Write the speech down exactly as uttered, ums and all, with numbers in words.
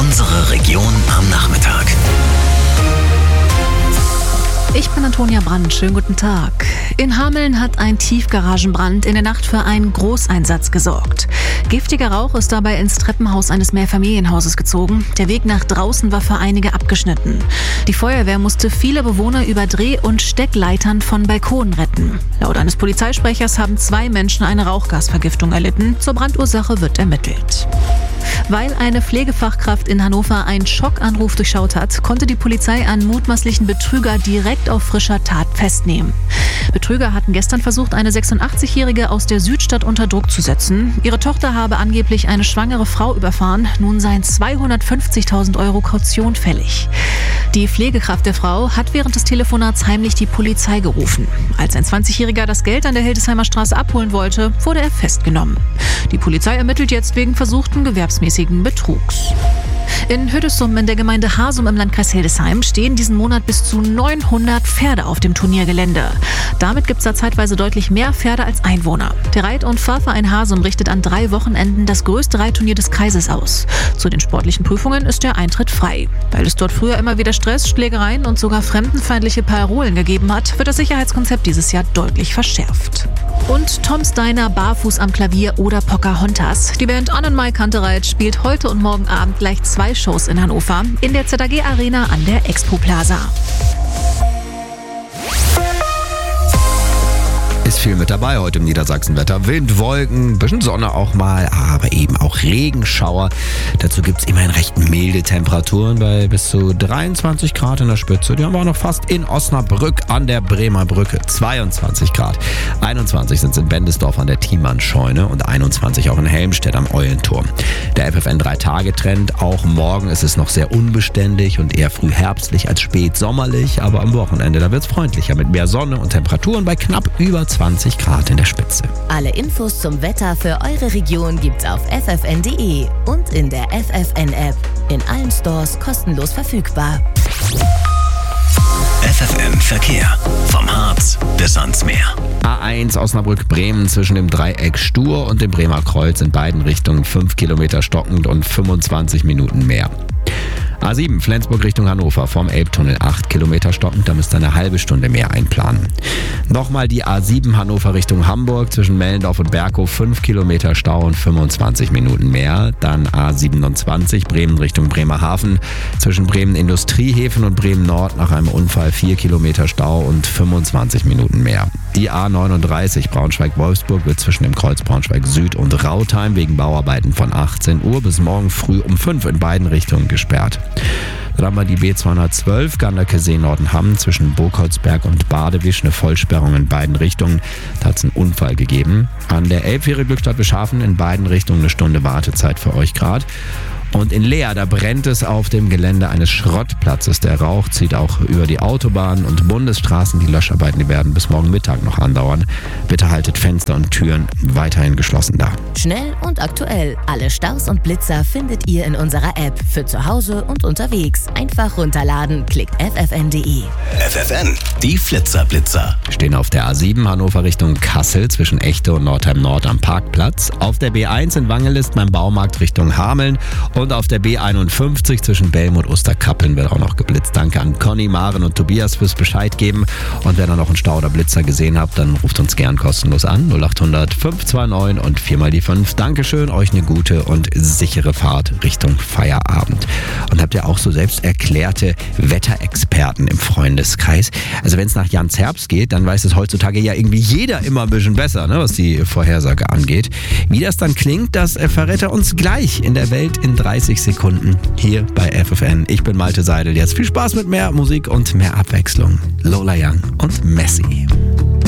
Unsere Region am Nachmittag. Ich bin Antonia Brandt, schönen guten Tag. In Hameln hat ein Tiefgaragenbrand in der Nacht für einen Großeinsatz gesorgt. Giftiger Rauch ist dabei ins Treppenhaus eines Mehrfamilienhauses gezogen. Der Weg nach draußen war für einige abgeschnitten. Die Feuerwehr musste viele Bewohner über Dreh- und Steckleitern von Balkonen retten. Laut eines Polizeisprechers haben zwei Menschen eine Rauchgasvergiftung erlitten. Zur Brandursache wird ermittelt. Weil eine Pflegefachkraft in Hannover einen Schockanruf durchschaut hat, konnte die Polizei einen mutmaßlichen Betrüger direkt auf frischer Tat festnehmen. Betrüger hatten gestern versucht, eine sechsundachtzigjährige aus der Südstadt unter Druck zu setzen. Ihre Tochter habe angeblich eine schwangere Frau überfahren. Nun seien zweihundertfünfzigtausend Euro Kaution fällig. Die Pflegekraft der Frau hat während des Telefonats heimlich die Polizei gerufen. Als ein zwanzigjähriger das Geld an der Hildesheimer Straße abholen wollte, wurde er festgenommen. Die Polizei ermittelt jetzt wegen versuchten gewerbsmäßigen Betrugs. In Hüddesum in der Gemeinde Hasum im Landkreis Hildesheim stehen diesen Monat bis zu neunhundert Pferde auf dem Turniergelände. Damit gibt es da zeitweise deutlich mehr Pferde als Einwohner. Der Reit- und Fahrverein Hasum richtet an drei Wochenenden das größte Reitturnier des Kreises aus. Zu den sportlichen Prüfungen ist der Eintritt frei. Weil es dort früher immer wieder Stress, Schlägereien und sogar fremdenfeindliche Parolen gegeben hat, wird das Sicherheitskonzept dieses Jahr deutlich verschärft. Und Tom Steiner barfuß am Klavier oder Pocahontas. Die Band Annenmai Kantereit spielt heute und morgen Abend gleich zwei Shows in Hannover in der Z A G Arena an der Expo Plaza. Ist viel mit dabei heute im Niedersachsenwetter. Wind, Wolken, bisschen Sonne auch mal, aber eben auch Regenschauer. Dazu gibt es immerhin recht milde Temperaturen bei bis zu dreiundzwanzig Grad in der Spitze. Die haben wir auch noch fast in Osnabrück an der Bremer Brücke. zweiundzwanzig Grad. einundzwanzig sind es in Bendesdorf an der Thiemann-Scheune und einundzwanzig auch in Helmstedt am Eulenturm. Der F F N drei Tage Trend. Auch morgen ist es noch sehr unbeständig und eher früh herbstlich als spät sommerlich. Aber am Wochenende, da wird es freundlicher mit mehr Sonne und Temperaturen bei knapp über zwanzig Grad in der Spitze. Alle Infos zum Wetter für eure Region gibt's auf f f n punkt d e und in der F F N-App. In allen Stores kostenlos verfügbar. F F N Verkehr. Vom Harz bis ans Meer. A eins Osnabrück-Bremen zwischen dem Dreieck Stur und dem Bremer Kreuz in beiden Richtungen fünf Kilometer stockend und fünfundzwanzig Minuten mehr. A sieben Flensburg Richtung Hannover vom Elbtunnel acht Kilometer stockend, da müsst ihr eine halbe Stunde mehr einplanen. Nochmal die A sieben Hannover Richtung Hamburg zwischen Mellendorf und Berkow fünf Kilometer Stau und fünfundzwanzig Minuten mehr. Dann A siebenundzwanzig Bremen Richtung Bremerhaven zwischen Bremen Industriehäfen und Bremen Nord nach einem Unfall vier Kilometer Stau und fünfundzwanzig Minuten mehr. Die A neununddreißig Braunschweig-Wolfsburg wird zwischen dem Kreuz Braunschweig Süd und Rautheim wegen Bauarbeiten von achtzehn Uhr bis morgen früh um fünf in beiden Richtungen gesperrt. Dann haben wir die B zweihundertzwölf Ganderkesee-Nordenham zwischen Burgholzberg und Badewisch, eine Vollsperrung in beiden Richtungen. Da hat es einen Unfall gegeben. An der Elbfähre Glückstadt-Beschaffen in beiden Richtungen eine Stunde Wartezeit für euch gerade. Und in Leer, da brennt es auf dem Gelände eines Schrottplatzes. Der Rauch zieht auch über die Autobahnen und Bundesstraßen. Die Löscharbeiten, die werden bis morgen Mittag noch andauern. Bitte haltet Fenster und Türen weiterhin geschlossen da. Schnell und aktuell. Alle Staus und Blitzer findet ihr in unserer App. Für zu Hause und unterwegs. Einfach runterladen. Klickt f f n punkt d e. F F N, die Flitzer-Blitzer. Wir stehen auf der A sieben Hannover Richtung Kassel zwischen Echte und Nordheim Nord am Parkplatz. Auf der B eins in Wangelist beim Baumarkt Richtung Hameln. Und auf der B einundfünfzig zwischen Belm und Osterkappeln wird auch noch geblitzt. Danke an Conny, Maren und Tobias fürs Bescheid geben. Und wenn ihr noch einen Stau oder Blitzer gesehen habt, dann ruft uns gern kostenlos an. null acht hundert fünf zwei neun und vier mal die fünf. Dankeschön, euch eine gute und sichere Fahrt Richtung Feierabend. Und habt ihr auch so selbst erklärte Wetterexperten im Freundeskreis? Also wenn es nach Jans Herbst geht, dann weiß es heutzutage ja irgendwie jeder immer ein bisschen besser, ne, was die Vorhersage angeht. Wie das dann klingt, das verrät er uns gleich in der Welt in dreißig Sekunden hier bei F F N. Ich bin Malte Seidel. Jetzt viel Spaß mit mehr Musik und mehr Abwechslung. Lola Young und Messi.